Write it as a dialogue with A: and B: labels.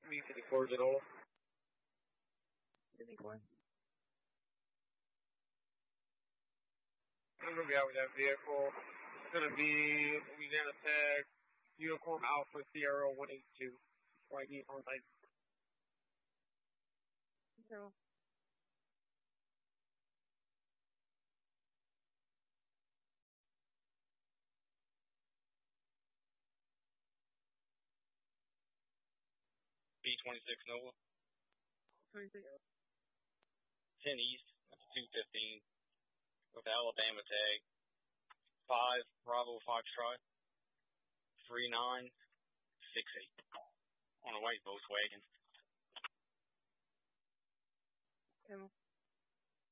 A: B-54 Genola. I'm going to be out with that vehicle. It's going to be Louisiana Tech, Uniform Alpha Sierra 182. Right, on site.
B: No.
C: B-26 Nova.
B: 26.
C: 10 East, that's 215. With Alabama tag. 5 Bravo Foxtrot. 3968. On a white Volkswagen.
B: Camel.